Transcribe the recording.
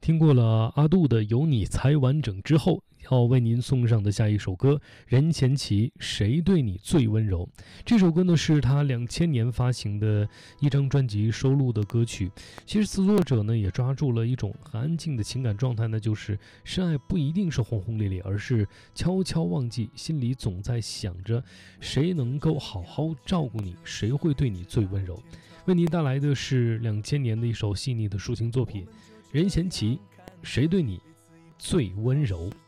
听过了阿杜的《有你才完整》之后，要为您送上的下一首歌，任贤齐《谁对你最温柔》。这首歌呢是他2000年发行的一张专辑收录的歌曲。其实词作者呢也抓住了一种很安静的情感状态呢，就是深爱不一定是轰轰烈烈，而是悄悄忘记，心里总在想着谁能够好好照顾你，谁会对你最温柔。为您带来的是2000年的一首细腻的抒情作品，任贤齐《谁对你最温柔》。